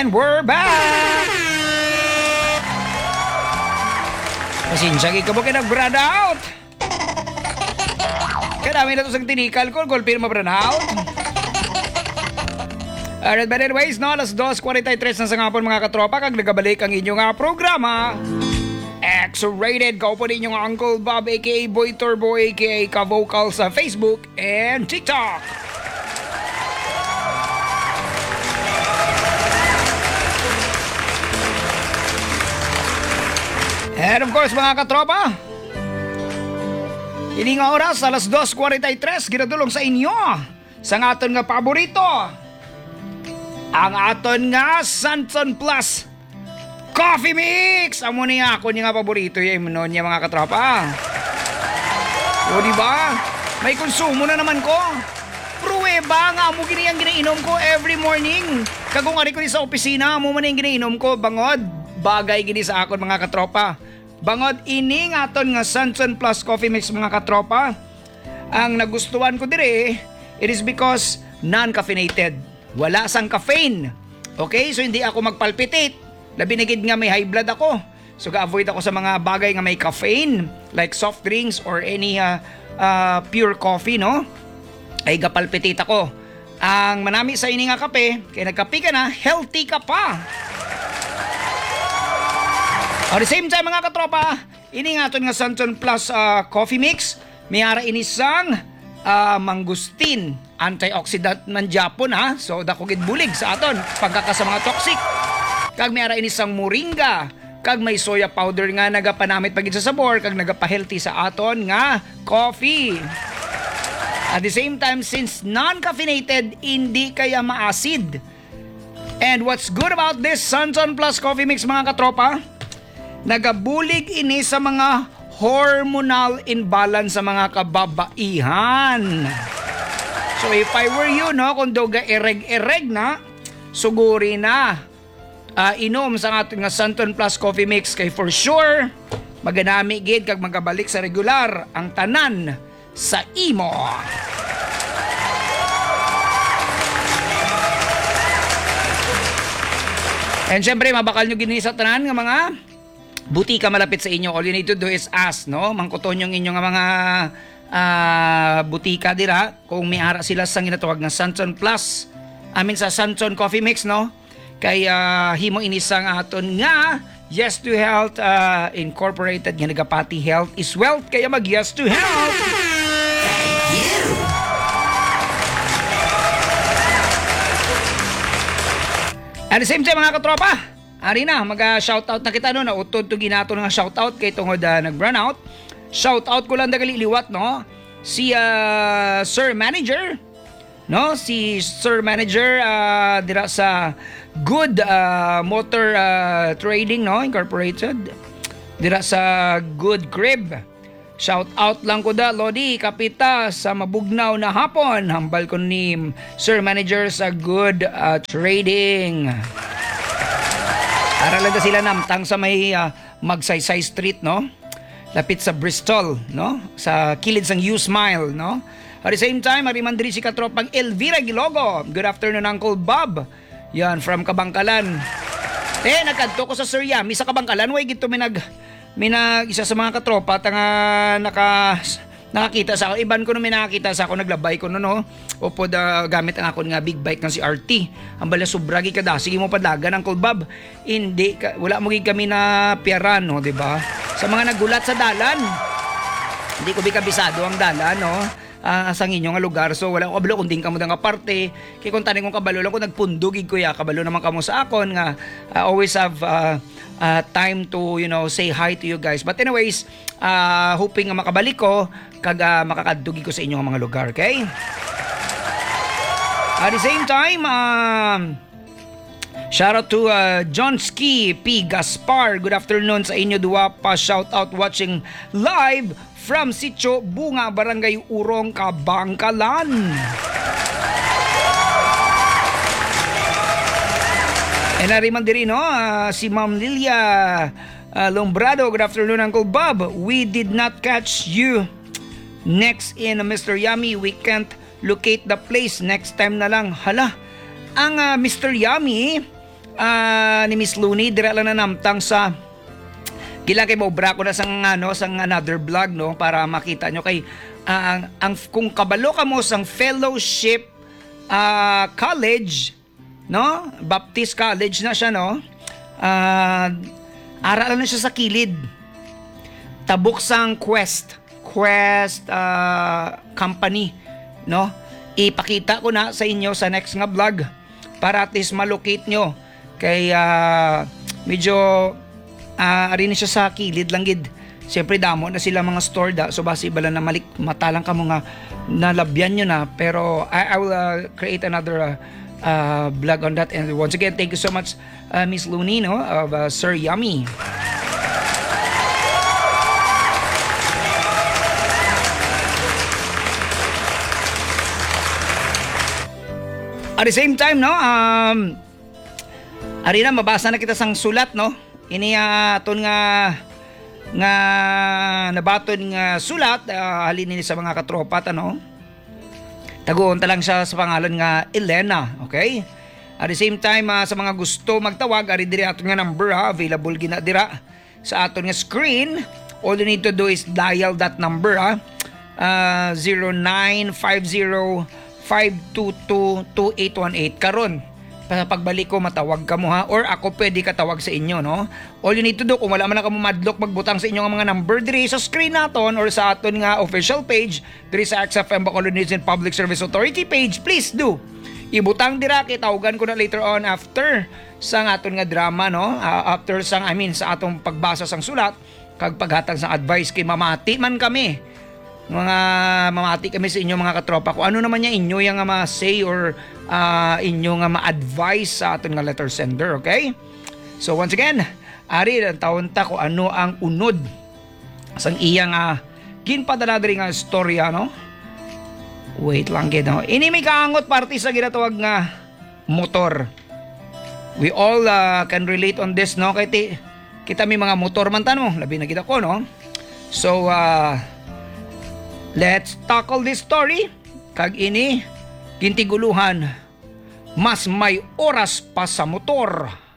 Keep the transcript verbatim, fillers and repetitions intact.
And we're back! Pasensya ka mo kayo nag-brand out. Kadami na ito sa tinikal ko, kung pirma brand out. Alright, but anyways, no, alas dos forty-three na sa ngapon mga katropa, kag nagabalik ang inyong nga programa. X-Rated, kaupo din yung Uncle Bob aka Boy Turbo aka Ka-Vocal sa Facebook and TikTok. And of course mga katropa, ini nga oras, alas dos forty-three, ginadulong sa inyo sa aton nga paborito, ang aton nga Sanson Plus Coffee Mix. Amo ni ako ni nga paborito yung imunon niya mga katropa. O diba? May konsumo na naman ko. Pruweba nga mo gini ang ginainom ko every morning. Kagong ari ko sa opisina, mo man yung ginainom ko. Bangod, bagay gini sa akon mga katropa. Bangod ini nga aton nga Sanson Plus Coffee Mix mga katropa. Ang nagustuhan ko dire, it is because non-caffeinated. Wala sang caffeine. Okay? So hindi ako magpalpitate. Labi na gid nga may high blood ako. So ga-avoid ako sa mga bagay nga may caffeine like soft drinks or any uh, uh, pure coffee, no? Ay gapalpitate ako. Ang manami sa ini nga kape, kay nagkape ka na, healthy ka pa. At the same time mga katropa, ini nga aton nga Sanson Plus uh, Coffee Mix, may ara inisang uh, mangustin, antioxidant ng Japon ha. So dako gid bulig sa aton pagkaka sa mga toxic. Kag may ara inisang moringa, kag may soya powder nga nagapanamit pagid sa sabor, kag nagapa-healthy sa aton nga coffee. At the same time, since non-caffeinated, hindi kaya ma-acid. And what's good about this Sanson Plus Coffee Mix mga katropa? Nagabulig ini sa mga hormonal imbalance sa mga kababaihan. So if I were you, no, kung doga ereg-ereg na, suguri na uh, inom sa ating nga Sanson Plus Coffee Mix kay for sure maganami gid kag magabalik sa regular ang tanan sa imo. And syempre mabakal nyo gini sa tanan nga mga butika malapit sa inyo. All you need to do is ask, no? Mangkuton yung inyong mga uh, butika dira kung may ara sila sa ginatawag nga Sanson Plus. I mean sa Sanson Coffee Mix, no? Kay uh, himo inisang aton nga Yes to Health uh, Incorporated nga nagapati health is wealth, kaya mag Yes to Health. Thank you. At the same time mga katropa, ari na, mag-shoutout na kita no, nautod to ginato nga shoutout kay tungod uh, nag-run out. Shoutout ko lang dagaliliwat no, si uh, Sir Manager, no, si Sir Manager uh, dira sa Good uh, Motor uh, Trading, no, Incorporated. Dira sa Good Crib. Shoutout lang ko da, Lodi, kapita sa mabugnaw na hapon. Hambal ko ni Sir Manager sa Good uh, Trading. Aralaga sila namtang sa may uh, Magsaysay Street, no? Lapit sa Bristol, no? Sa kilid sang U Smile, no? At the same time, arimandri si katropang Elvira Gilogo. Good afternoon, Uncle Bob. Yan, from Kabangkalan. Eh, nagkanto ko sa Sir Yami sa Kabangkalan. Way, gito may nag... May nag... Isa sa mga katropa, tanga naka... Nakakita sa ako. Iban ko na may nakakita sa ako. Naglabay ko no, no? Opo da gamit ang ako nga big bike ng si R T. Ang bala sobragi kada. Sige mo padlagan, Uncle Bob. Hindi, ka, wala mo kami na piyaran, no? Diba? Sa mga nagulat sa dalan. Hindi ko bikabisado ang dalan, no? Uh, sa inyo nga lugar. So wala ko kabalo kung din kamo nga parte. Kaya kung taning kong kabalo lang ko nagpundugig ko ya. Kabalo naman kamo sa akon nga uh, always have uh, uh, time to, you know, say hi to you guys. But anyways, uh, hoping nga makabalik ko kag uh, makakadugig ko sa inyong mga lugar, okay? At the same time, um, shout out to uh, John Ski P. Gaspar. Good afternoon sa inyo duwa pa. Shout out watching live from Sitio Bunga, Barangay Urong, Kabangkalan. And nariman din no, uh, si Ma'am Lilia uh, Lombrado. Good afternoon, Uncle Bob. We did not catch you next in Mister Yummy. We can't locate the place. Next time na lang. Hala, ang uh, Mister Yummy ah, ni Miss Looney dira lang na namtang sa kila kay Bobra ko na sang ano sang another vlog no para makita nyo kay ah, ang, ang kung kabalo ka mo sang fellowship ah, college no Baptist College na siya no ah, aralan na siya sa kilid tabok sang Quest Quest ah, company no ipakita ko na sa inyo sa next nga vlog para at least malocate nyo kay ah, medyo ah, ari na siya sa kilid lang gid siyempre damo na sila mga store da so basi bala na malik matalang ka mo nga nalabyan nyo na pero I, I will uh, create another uh, uh, vlog on that and once again thank you so much uh, Miss Looney no of uh, Sir Yummy. At the same time, no, um, ari na, mabasa na kita sang sulat, no? Ini uh, aton nga, nga nabaton nga sulat, uh, halin ni sa mga katropa, ano? Taguon lang siya sa pangalan nga Elena, okay? At the same time, uh, sa mga gusto magtawag, ari diri aton nga number, ha? Available gina dira sa aton nga screen. All you need to do is dial that number, ha? Uh, zero nine five zero five two two two eight one eight karon para pagbalik ko matawag ka mo ha or ako pwede ka tawag sa inyo no all you need to do kung wala man na ka mo madlock magbutang sa inyo nga mga number diri sa screen naton or sa aton nga official page diri sa X F M Bacolod News and Public Service Authority page please do ibutang dira kay tawagan ko na later on after sa aton nga drama no uh, after sang I mean sa atong pagbasa sang sulat kag paghatag sang advice kay mamati man kami mga mamati kami sa inyo mga katropa ko ano naman niya inyo yung nga ma-say or uh, inyo nga ma-advise sa aton nga letter sender okay so once again ari ang taon ta ko ano ang unod sang iyang uh, ginpadala diri nga storya no wait lang gid no ini may kaangot party sa ginatawag nga motor we all uh, can relate on this no kay ti, kita may mga motor man tanong labi na gid ako no so uh, let's tackle this story. Kag ini, kintiguluhan, mas may oras pa sa motor.